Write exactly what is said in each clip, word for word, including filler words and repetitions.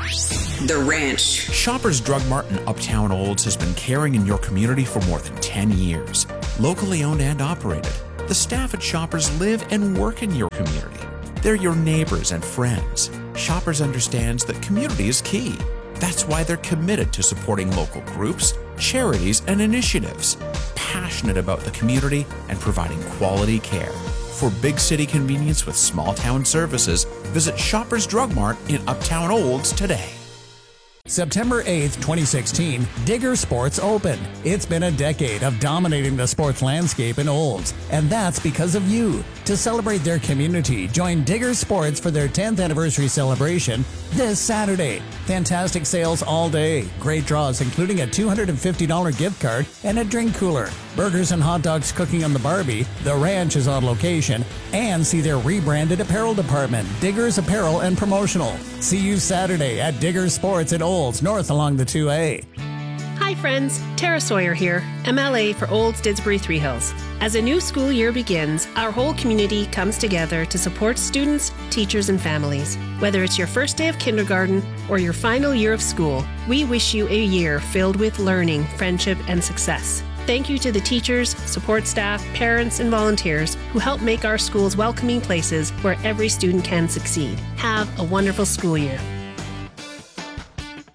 The Ranch. Shoppers Drug Mart in Uptown Olds has been caring in your community for more than ten years. Locally owned and operated, the staff at Shoppers live and work in your community. They're your neighbors and friends. Shoppers understands that community is key. That's why they're committed to supporting local groups, charities, and initiatives, passionate about the community and providing quality care. For big city convenience with small town services, visit Shoppers Drug Mart in Uptown Olds today. September eighth, twenty sixteen, Digger Sports opened. It's been a decade of dominating the sports landscape in Olds, and that's because of you. To celebrate their community, join Digger Sports for their tenth anniversary celebration this Saturday. Fantastic sales all day, great draws including a two hundred fifty dollars gift card and a drink cooler, burgers and hot dogs cooking on the Barbie, the ranch is on location, and see their rebranded apparel department, Diggers Apparel and Promotional. See you Saturday at Digger Sports in Olds, north along the two A. Hi friends, Tara Sawyer here, M L A for Olds Didsbury Three Hills. As a new school year begins, our whole community comes together to support students, teachers, and families. Whether it's your first day of kindergarten or your final year of school, we wish you a year filled with learning, friendship, and success. Thank you to the teachers, support staff, parents, and volunteers who help make our schools welcoming places where every student can succeed. Have a wonderful school year.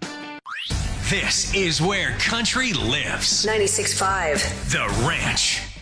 This is where country lives. ninety-six point five. The Ranch.